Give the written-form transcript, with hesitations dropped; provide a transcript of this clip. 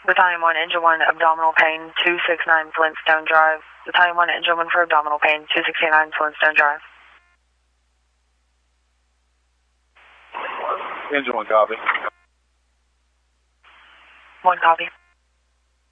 Battalion 1, Engine 1, abdominal pain, 269 Flintstone Drive. Battalion 1, Engine 1 for abdominal pain, 269 Flintstone Drive. Engine 1, copy. 1 copy.